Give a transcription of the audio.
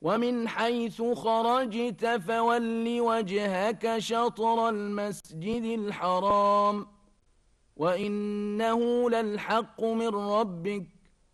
ومن حيث خرجت فول وجهك شطر المسجد الحرام وإنه للحق من ربك